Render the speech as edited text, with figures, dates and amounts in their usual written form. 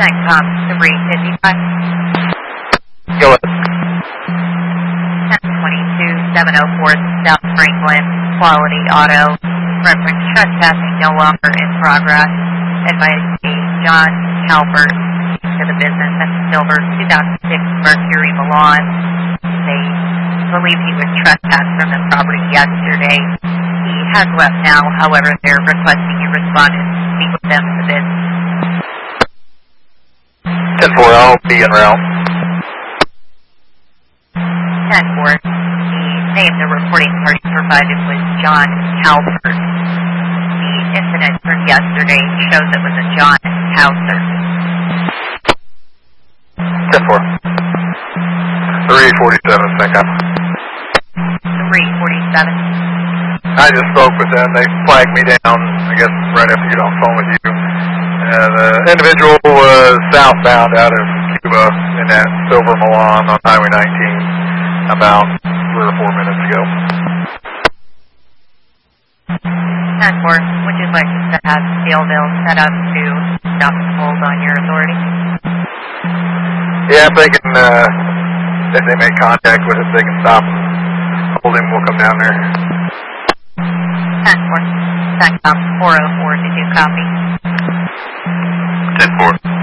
CENTCOM 355. Go ahead. 1022-704 South Franklin, Quality Auto. Reference trespassing no longer in progress. Advised to John Calvert to the business at Silver 2006 Mercury Milan. They believe he was trespassed from the property yesterday. He has left now, however, they're requesting you respond and speak with them in the business. 10-4, I'll be en route. 10-4, the name the reporting party provided was John Calvert. The incident from yesterday shows it was a John Hauser. 10-4. 347, CENTCOM. 347. I just spoke with them. They flagged me down, I guess, right after you got on the phone with you. The individual was southbound out of Cuba in that Silver Milan on Highway 19 about 3 or 4 minutes ago. 10-4, would you like us to have Steelville set up to stop and hold on your authority? Yeah, if they can, if they make contact with us, they can stop and hold him. We'll come down there. 10-4, CENTCOM 404, did you copy? 10-4.